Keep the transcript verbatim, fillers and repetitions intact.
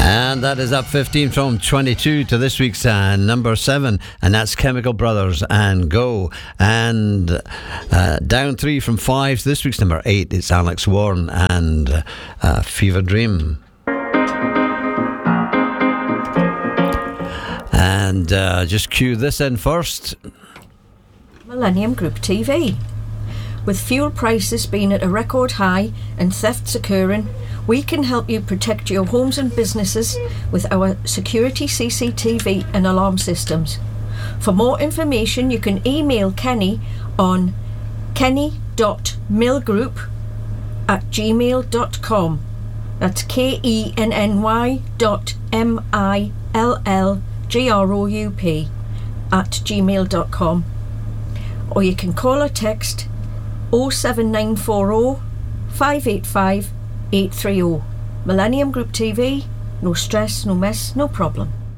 And that is up fifteen from twenty-two to this week's uh, number seven, and that's Chemical Brothers and Go. And uh, down three from five to this week's number eight, it's Alex Warren and uh, Fever Dream. And uh, just cue this in first. Millennium Group T V. With fuel prices being at a record high and thefts occurring, we can help you protect your homes and businesses with our security C C T V and alarm systems. For more information, you can email Kenny on kenny dot millgroup at gmail dot com. That's K E N N Y dot M I L L G R O U P at gmail dot com. Or you can call or text oh seven nine four oh, five eight five, eight three oh. Millennium Group T V, no stress, no mess, no problem.